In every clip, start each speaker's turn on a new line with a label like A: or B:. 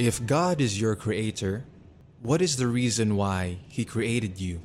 A: If God is your creator, what is the reason why He created you?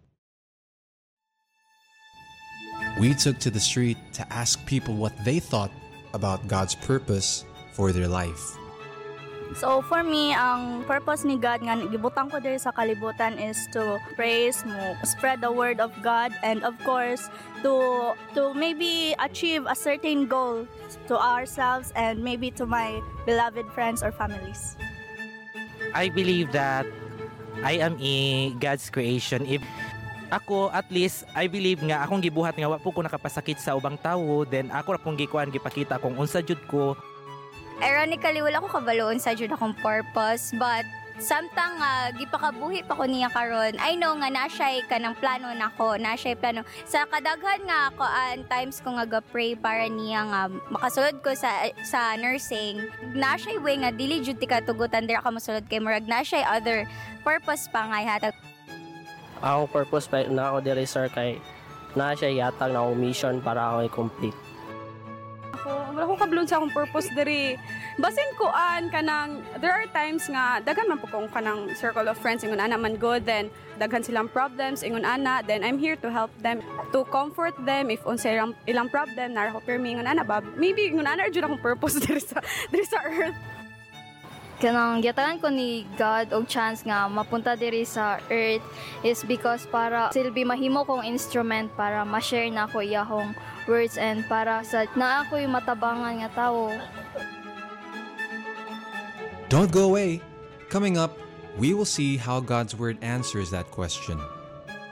A: We took to the street to ask people what they thought about God's purpose for their life.
B: So for me, ang purpose ni God nga gibutang ko diri sa kalibutan is to praise mo, spread the word of God, and of course to maybe achieve a certain goal to ourselves and maybe to my beloved friends or families.
C: I believe that I am God's creation. If ako, at least, I believe nga akong gibuhat nga wa po ko nakapasakit sa ubang tawo, then ako ra pong gikuan gipakita kung unsa jud ko.
D: Ironically, wala ko kabaloon sa jud akong purpose, but samtang gipakabuhi pa ko niya karon, I know nga na siya kanang plano nako, na siya plano. Sa kadaghan nga ako times ko nga ga-pray para niya nga makasulod ko sa nursing. Na siya way nga dili jud ti katugutan dira ka mosulod kay murag na siya other purpose pa nga hatag.
E: Ako purpose pa na ako diri sir kay na siya yatag na akong mission para ako i-complete.
F: Wala ko kablon sa akong purpose diri. Basin ko kanang there are times nga daghan man po kong kanang circle of friends ingon ana man good, then daghan silang problems ingon ana, then I'm here to help them, to comfort them if unsa ilang problem nara ko permi ingon ana ba maybe ingon ana jud akong purpose diri sa earth.
G: Kanang giatagan ko ni God og chance nga mapunta diri sa earth is because para silbi mahimo kong instrument para ma-share na ko iyahong words and para sa na ako'y matabangan nga tawo.
A: Don't go away. Coming up, we will see how God's Word answers that question.